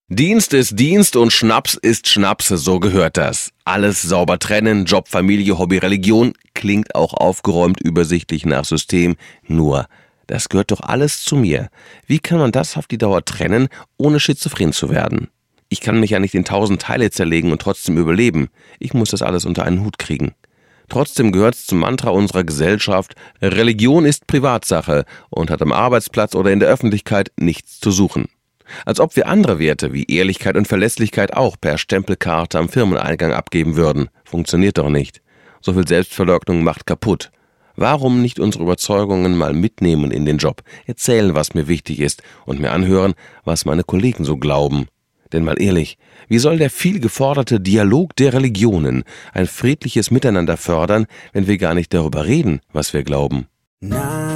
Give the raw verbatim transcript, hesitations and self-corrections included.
Dienst ist Dienst und Schnaps ist Schnaps, so gehört das. Alles sauber trennen, Job, Familie, Hobby, Religion, klingt auch aufgeräumt, übersichtlich nach System. Nur, das gehört doch alles zu mir. Wie kann man das auf die Dauer trennen, ohne schizophren zu werden? Ich kann mich ja nicht in tausend Teile zerlegen und trotzdem überleben. Ich muss das alles unter einen Hut kriegen. Trotzdem gehört es zum Mantra unserer Gesellschaft, Religion ist Privatsache und hat am Arbeitsplatz oder in der Öffentlichkeit nichts zu suchen. Als ob wir andere Werte wie Ehrlichkeit und Verlässlichkeit auch per Stempelkarte am Firmeneingang abgeben würden. Funktioniert doch nicht. So viel Selbstverleugnung macht kaputt. Warum nicht unsere Überzeugungen mal mitnehmen in den Job, erzählen, was mir wichtig ist und mir anhören, was meine Kollegen so glauben? Denn mal ehrlich, wie soll der viel geforderte Dialog der Religionen ein friedliches Miteinander fördern, wenn wir gar nicht darüber reden, was wir glauben?